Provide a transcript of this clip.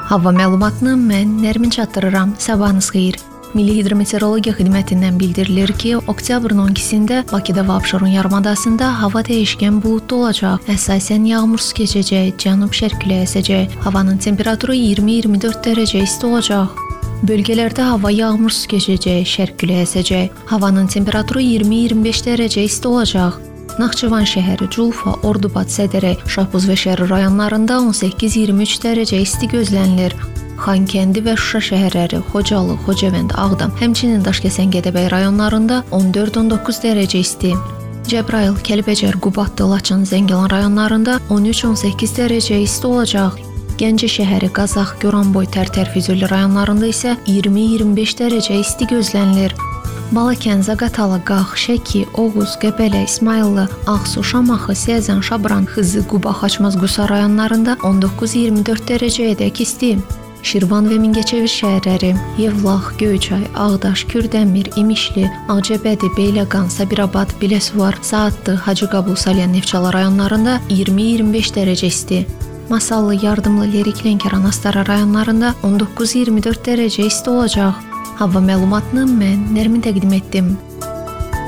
Hava məlumatını mən Nərmin çatdırıram. Sabahınız xeyir. Milli Hidrometeorologiya Xidmətindən bildirilir ki, oktyabrın 12-sində Bakıda və Abşeron yarımadasında hava dəyişkən buludlu olacaq. Əsasən yağmursuz keçəcək, cənub-şərq küləyi əsəcək. Havanın temperaturu 20-24 dərəcə isti olacaq. Bölgələrdə hava yağmursuz keçəcək, şərq küləyi əsəcək. Havanın temperaturu 20-25 dərəcə isti olacaq. Naxçıvan şəhəri, Culfa, Ordubad, Sədərək, Şahbuz və Şərri rayonlarında 18-23 dərəcə isti gözlənilir. Xankəndi və Şuşa şəhərləri, Xocalı, Xocavənd, Ağdam, həmçinin Daşkəsən, Gədəbəy rayonlarında 14-19 dərəcə isti. Cəbrayıl, Kəlbəcər, Qubadlı, Laçın, Zəngilan rayonlarında 13-18 dərəcə isti olacaq. Gəncə şəhəri, Qazax, Goranboy, Tərtər, Füzuli rayonlarında isə 20-25 dərəcə isti gözlənilir. Balakən, Zaqatala, Qax, Şəki, Oğuz, Qəbələ, İsmayıllı, Ağsu, Şamaxı, Siyəzən, Şabran, Xızı, Quba, Xaçmaz, Qusa rayonlarında 19-24 dərəcəyədək isti. Şirvan və Mingəçevir şəhərləri, Yevlax, Göyçay, Ağdaş, Kürdəmir, İmişli, Ağcabədi, Beyləqan, Sabirabad, Biləsuvar, Saatlı, Hacıqabul, Salyan, Neftçala rayonlarında 20-25 dərəcə isti. Masallı, Yardımlı, Lerik, Lənkəran, Astara rayonlarında 19-24 dərəcə isti olacaq. Hava məlumatını mən Nərmin təqdim etdim.